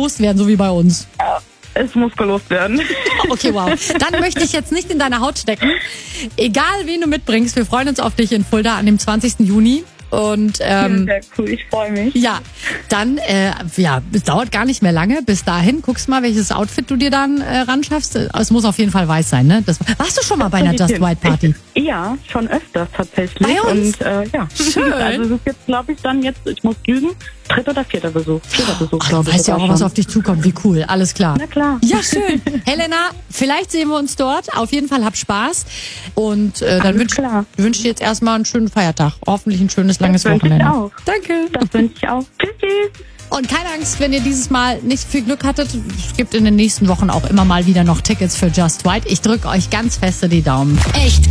loswerden, so wie bei uns. Es muss gelost werden. Okay, wow. Dann möchte ich jetzt nicht in deine Haut stecken. Egal, wen du mitbringst, wir freuen uns auf dich in Fulda an dem 20. Juni. Und Sehr cool, ich freue mich. ja, dann, es dauert gar nicht mehr lange. Bis dahin, guckst mal, welches Outfit du dir dann ranschaffst. Es muss auf jeden Fall weiß sein, ne? Warst du schon mal bei einer Just White Party? Ja, schon öfters tatsächlich. Bei uns? Und ja. Schön. Also es ist jetzt, glaube ich, ich muss lügen, 3. oder 4. Besuch. 4. Besuch, Ach, glaube du ich. weißt ja auch, was auf dich zukommt. Wie cool. Alles klar. Na klar. Ja, schön. Helena, vielleicht sehen wir uns dort. Auf jeden Fall hab Spaß. Und dann wünsche ich dir jetzt erstmal einen schönen Feiertag. Hoffentlich ein schönes, langes Wochenende. Ich auch. Danke. Das wünsche ich auch. Tschüss. Und keine Angst, wenn ihr dieses Mal nicht viel Glück hattet. Es gibt in den nächsten Wochen auch immer mal wieder noch Tickets für Just White. Ich drücke euch ganz feste die Daumen. Echt